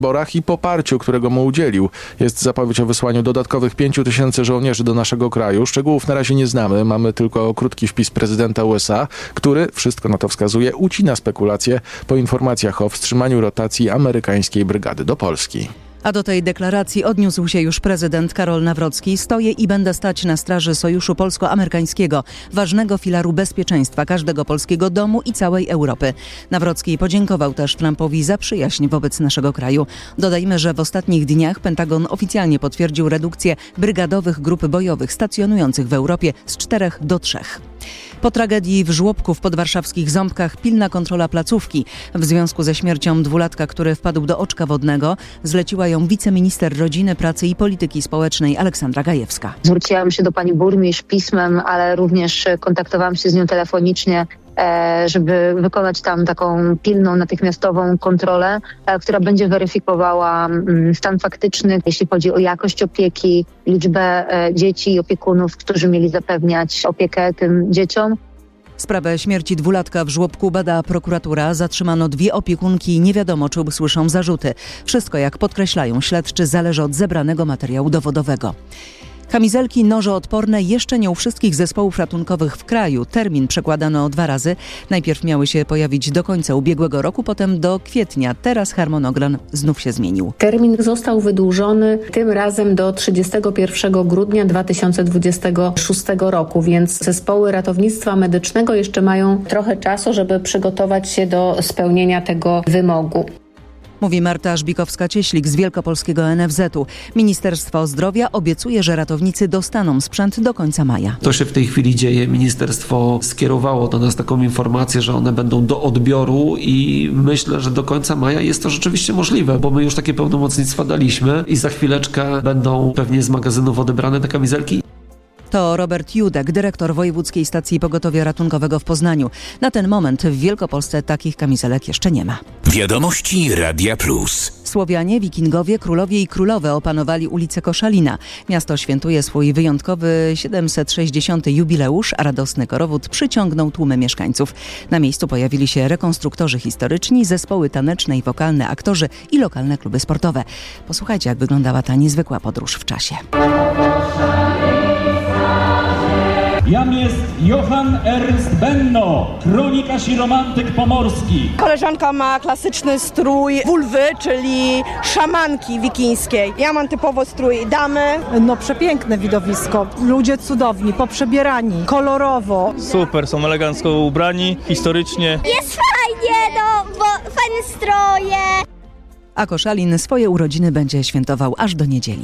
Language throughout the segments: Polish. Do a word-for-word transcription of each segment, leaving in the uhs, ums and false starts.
wyborach i poparciu, którego mu udzielił. Jest zapowiedź o wysłaniu dodatkowych pięciu tysięcy żołnierzy do naszego kraju. Szczegółów na razie nie znamy. Mamy tylko krótki wpis prezydenta U S A, który, wszystko na to wskazuje, ucina spekulacje po informacjach o wstrzymaniu rotacji amerykańskiej brygady do Polski. A do tej deklaracji odniósł się już prezydent Karol Nawrocki. Stoję i będę stać na straży sojuszu polsko-amerykańskiego, ważnego filaru bezpieczeństwa każdego polskiego domu i całej Europy. Nawrocki podziękował też Trumpowi za przyjaźń wobec naszego kraju. Dodajmy, że w ostatnich dniach Pentagon oficjalnie potwierdził redukcję brygadowych grup bojowych stacjonujących w Europie z czterech do trzech. Po tragedii w żłobku w podwarszawskich Ząbkach pilna kontrola placówki. W związku ze śmiercią dwulatka, który wpadł do oczka wodnego, zleciła ją wiceminister rodziny, pracy i polityki społecznej Aleksandra Gajewska. Zwróciłam się do pani burmistrz pismem, ale również kontaktowałam się z nią telefonicznie, żeby wykonać tam taką pilną, natychmiastową kontrolę, która będzie weryfikowała stan faktyczny, jeśli chodzi o jakość opieki, liczbę dzieci i opiekunów, którzy mieli zapewniać opiekę tym dzieciom. Sprawę śmierci dwulatka w żłobku bada prokuratura. Zatrzymano dwie opiekunki i nie wiadomo, czy usłyszą zarzuty. Wszystko, jak podkreślają śledczy, zależy od zebranego materiału dowodowego. Kamizelki nożoodporne jeszcze nie u wszystkich zespołów ratunkowych w kraju. Termin przekładano dwa razy. Najpierw miały się pojawić do końca ubiegłego roku, potem do kwietnia. Teraz harmonogram znów się zmienił. Termin został wydłużony tym razem do trzydziestego pierwszego grudnia dwa tysiące dwudziestego szóstego roku, więc zespoły ratownictwa medycznego jeszcze mają trochę czasu, żeby przygotować się do spełnienia tego wymogu. Mówi Marta Żbikowska-Cieślik z Wielkopolskiego N F Z u. Ministerstwo Zdrowia obiecuje, że ratownicy dostaną sprzęt do końca maja. To się w tej chwili dzieje. Ministerstwo skierowało do nas taką informację, że one będą do odbioru i myślę, że do końca maja jest to rzeczywiście możliwe, bo my już takie pełnomocnictwa daliśmy i za chwileczkę będą pewnie z magazynów odebrane te kamizelki. To Robert Judek, dyrektor Wojewódzkiej Stacji Pogotowia Ratunkowego w Poznaniu. Na ten moment w Wielkopolsce takich kamizelek jeszcze nie ma. Wiadomości Radia Plus. Słowianie, wikingowie, królowie i królowe opanowali ulicę Koszalina. Miasto świętuje swój wyjątkowy siedemset sześćdziesiąty jubileusz, a radosny korowód przyciągnął tłumy mieszkańców. Na miejscu pojawili się rekonstruktorzy historyczni, zespoły taneczne i wokalne, aktorzy i lokalne kluby sportowe. Posłuchajcie, jak wyglądała ta niezwykła podróż w czasie. Jam jest Johann Ernst Benno, kronikarz i romantyk pomorski. Koleżanka ma klasyczny strój wulwy, czyli szamanki wikińskiej. Ja mam typowo strój damy. No przepiękne widowisko, ludzie cudowni, poprzebierani, kolorowo. Super, są elegancko ubrani, historycznie. Jest fajnie, no, bo fajne stroje. A Koszalin swoje urodziny będzie świętował aż do niedzieli.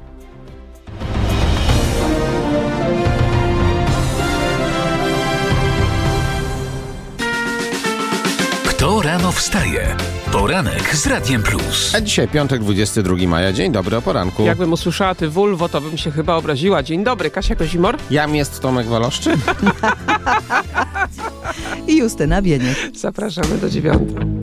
Kto rano wstaje? Poranek z Radiem Plus. A dzisiaj piątek, dwudziestego drugiego maja. Dzień dobry, o poranku. Jakbym usłyszała ty Volvo, to bym się chyba obraziła. Dzień dobry, Kasia Kozimor. Jam jest Tomek Waloszczy. I Justyna Bieniek. Zapraszamy do dziewiątej.